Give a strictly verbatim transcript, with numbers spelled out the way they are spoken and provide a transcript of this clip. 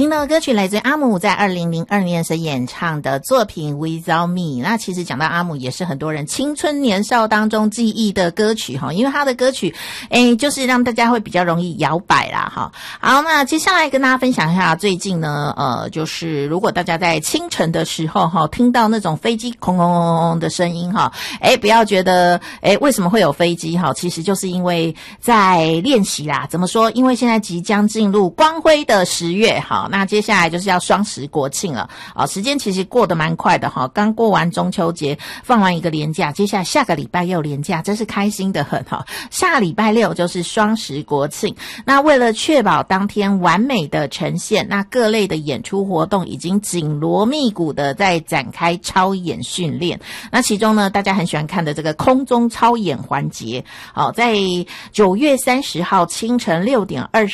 听到的歌曲来自阿姆在二零零二年所演唱的作品 Without Me。 那其实讲到阿姆也是很多人青春年少当中记忆的歌曲哈，因为他的歌曲诶就是让大家会比较容易摇摆啦哈。好，那接下来跟大家分享一下最近呢呃就是如果大家在清晨的时候哈听到那种飞机空空空空的声音哈，诶不要觉得诶为什么会有飞机哈，其实就是因为在练习啦。怎么说？因为现在即将进入光辉的十月哈，那接下来就是要双十国庆了啊，时间其实过得蛮快的哈，刚过完中秋节，放完一个连假，接下来下个礼拜又有连假，真是开心的很哈。下礼拜六就是双十国庆，那为了确保当天完美的呈现，那各类的演出活动已经紧锣密鼓的在展开超演训练。那其中呢，大家很喜欢看的这个空中超演环节，好，在九月三十号清晨六点二十